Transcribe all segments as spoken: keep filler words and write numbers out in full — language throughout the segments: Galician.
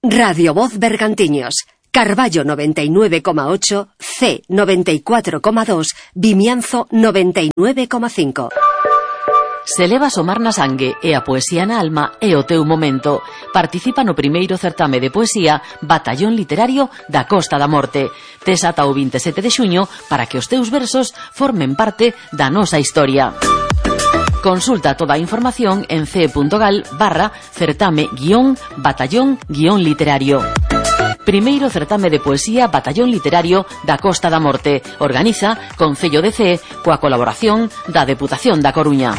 Radio Voz Bergantiños. Carballo noventa y nueve coma ocho, C noventa y cuatro coma dos, Vimianzo noventa y nueve coma cinco. Se leva a somar na sangue e a poesía na alma é o teu momento. Participa no primeiro certame de poesía Batallón Literario da Costa da Morte. Tes ata o vinte e sete de xuño para que os teus versos formen parte da nosa historia. Consulta toda a información en ce.gal barra certame guión batallón guión literario. Primeiro certame de poesía Batallón Literario da Costa da Morte. Organiza Concello de Cee coa colaboración da Deputación da Coruña.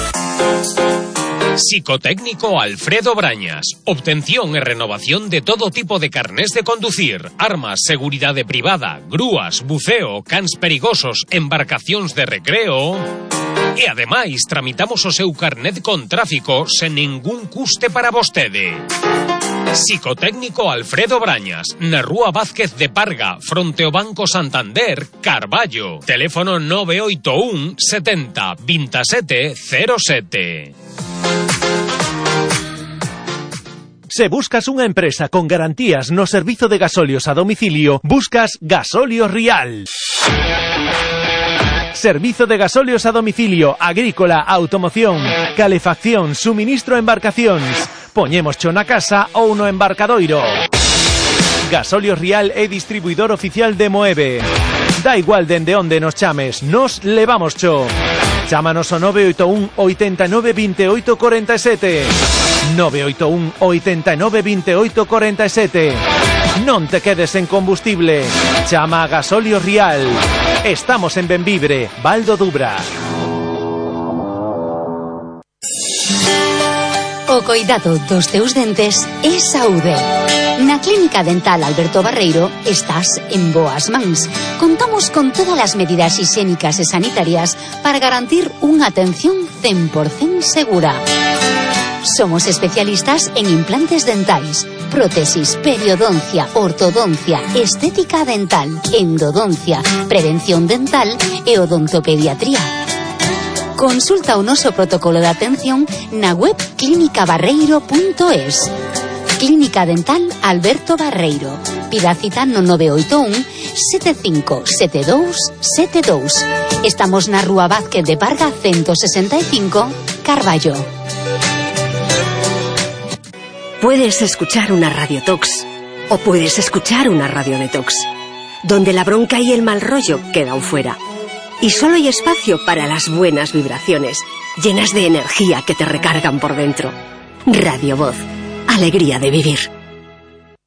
Psicotécnico Alfredo Brañas. Obtención e renovación de todo tipo de carnés de conducir, armas, seguridade privada, grúas, buceo, cans perigosos, embarcacións de recreo. E ademais tramitamos o seu carnet con tráfico sen ningún custe para vostede. Psicotécnico Alfredo Brañas, na Rúa Vázquez de Parga, fronte ao Banco Santander, Carballo. Teléfono nove oito un setenta veintisiete cero sete. Se buscas unha empresa con garantías no servizo de gasolios a domicilio, buscas Gasolios Rial. Servizo de gasolios a domicilio, agrícola, automoción, calefacción, suministro a embarcacións. Poñémoscho na casa ou no embarcadoiro. Gasolios Rial é distribuidor oficial de Moeve. Da igual dende onde nos chames, nos levamoscho. Chámanos ao nove oito un oitenta e nove veintioito cuarenta e sete. nove oito un oitenta e nove veintioito cuarenta e sete. Non te quedes en combustible. Chama a Gasolios Rial. Estamos en Benvibre, Val do Dubra. O coidado dos teus dentes é saúde. Na Clínica Dental Alberto Barreiro estás en boas mans. Contamos con todas as medidas higiénicas e sanitarias para garantir unha atención cen por cento segura. Somos especialistas en implantes dentais, prótesis, periodoncia, ortodoncia, estética dental, endodoncia, prevención dental e odontopediatría. Consulta o noso protocolo de atención na web clínica barreiro punto es. Clínica Dental Alberto Barreiro. Pida cita no nove oito un sete cinco sete dous sete dous. Estamos na Rúa Vázquez de Parga ciento sesenta y cinco, Carballo. Puedes escuchar una radiotox o puedes escuchar una radiodetox, donde la bronca y el mal rollo quedan fuera. Y solo hay espacio para las buenas vibraciones, llenas de energía que te recargan por dentro. Radio Voz, alegría de vivir.